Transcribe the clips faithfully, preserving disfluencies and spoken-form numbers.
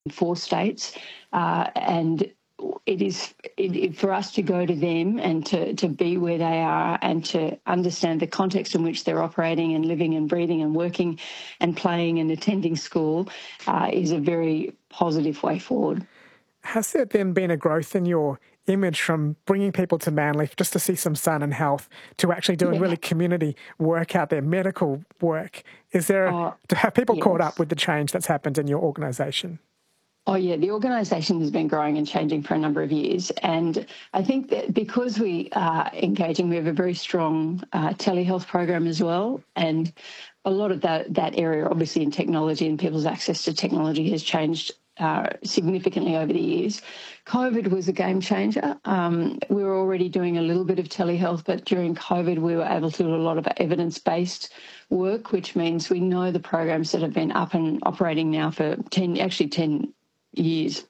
four states, uh, and it is it, it, for us to go to them and to, to be where they are and to understand the context in which they're operating and living and breathing and working and playing and attending school uh, is a very positive way forward. Has there then been a growth in your image from bringing people to Manly just to see some sun and health to actually doing yeah. really community work out there, medical work? Is there, uh, to have people yes. caught up with the change that's happened in your organisation? Oh, yeah, the organisation has been growing and changing for a number of years. And I think that because we are engaging, we have a very strong uh, telehealth program as well. And a lot of that, that area, obviously in technology and people's access to technology has changed uh, significantly over the years. COVID was a game changer. Um, we were already doing a little bit of telehealth, but during COVID we were able to do a lot of evidence-based work, which means we know the programs that have been up and operating now for ten, actually ten years,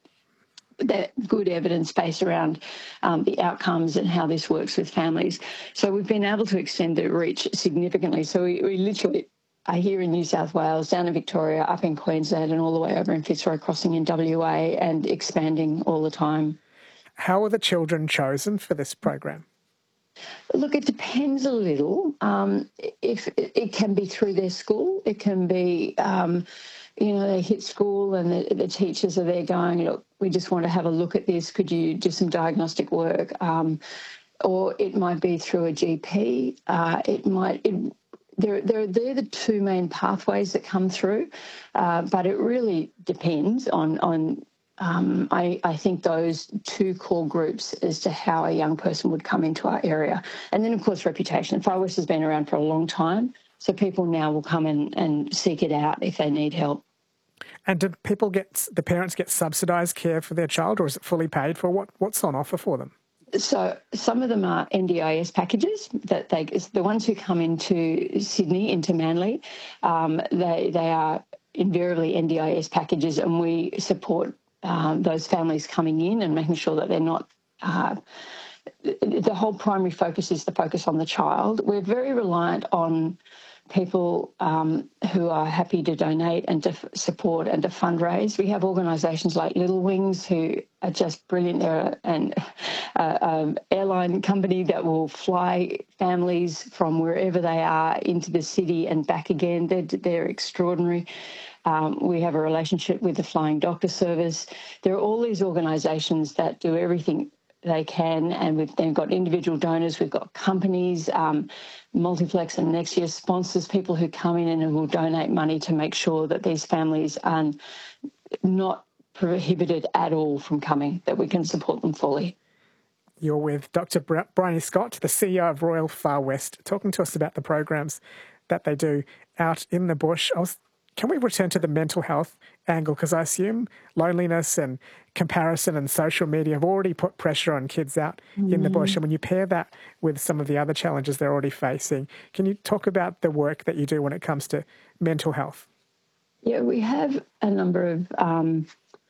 that good evidence base around um, the outcomes and how this works with families. So we've been able to extend the reach significantly. So we, we literally are here in New South Wales, down in Victoria, up in Queensland, and all the way over in Fitzroy Crossing in W A, and expanding all the time. How are the children chosen for this program? Look, it depends a little. Um, if it, it can be through their school, it can be, um, you know, they hit school and the, the teachers are there going, look, we just want to have a look at this. Could you do some diagnostic work? Um, or it might be through a G P. Uh, it might. It, they're, they're, they're the two main pathways that come through, uh, but it really depends on on. Um, I, I think those two core groups as to how a young person would come into our area. And then, of course, reputation. Far West has been around for a long time, so people now will come in and seek it out if they need help. And do people get, the parents get subsidised care for their child, or is it fully paid for? What What's on offer for them? So some of them are N D I S packages. That they, the ones who come into Sydney, into Manly, um, they, they are invariably N D I S packages, and we support Um, those families coming in and making sure that they're not, uh, the whole primary focus is the focus on the child. We're very reliant on people um, who are happy to donate and to f- support and to fundraise. We have organisations like Little Wings who are just brilliant. They're an uh, um, airline company that will fly families from wherever they are into the city and back again. They're, they're extraordinary. Um, we have a relationship with the Flying Doctor Service. There are all these organisations that do everything they can, and we've then got individual donors, we've got companies, um, Multiplex and Nexia sponsors people who come in and who will donate money to make sure that these families are not prohibited at all from coming, that we can support them fully. You're with Doctor Bryony Scott, the C E O of Royal Far West, talking to us about the programs that they do out in the bush. I was Can we return to the mental health angle? Because I assume loneliness and comparison and social media have already put pressure on kids out mm. in the bush. And when you pair that with some of the other challenges they're already facing, can you talk about the work that you do when it comes to mental health? Yeah, we have a number of um,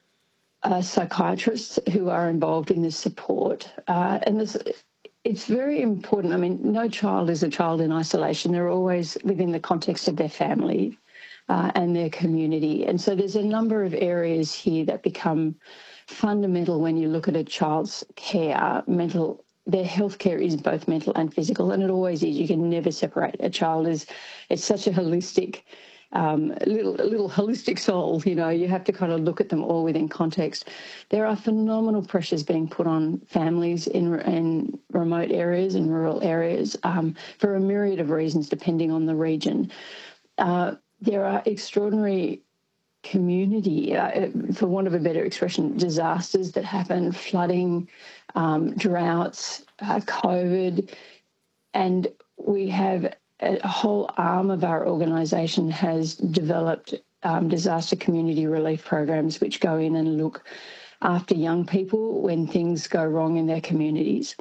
uh, psychiatrists who are involved in this support. Uh, and this, it's very important. I mean, no child is a child in isolation. They're always within the context of their family. Uh, and their community. And so there's a number of areas here that become fundamental when you look at a child's care. Mental, their health care is both mental and physical, and it always is. You can never separate. A child is, it's such a holistic, um, little, little holistic soul, you know, you have to kind of look at them all within context. There are phenomenal pressures being put on families in, in remote areas and rural areas um, for a myriad of reasons, depending on the region. Uh, There are extraordinary community, uh, for want of a better expression, disasters that happen, flooding, um, droughts, uh, COVID, and we have a whole arm of our organisation has developed um, disaster community relief programs which go in and look after young people when things go wrong in their communities.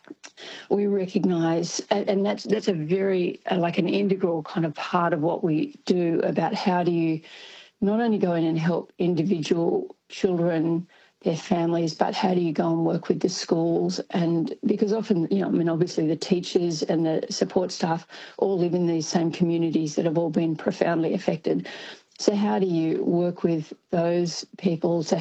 We recognise, and that's that's a very, like an integral kind of part of what we do about how do you not only go in and help individual children, their families, but how do you go and work with the schools? And because often, you know, I mean, obviously the teachers and the support staff all live in these same communities that have all been profoundly affected. So how do you work with those people to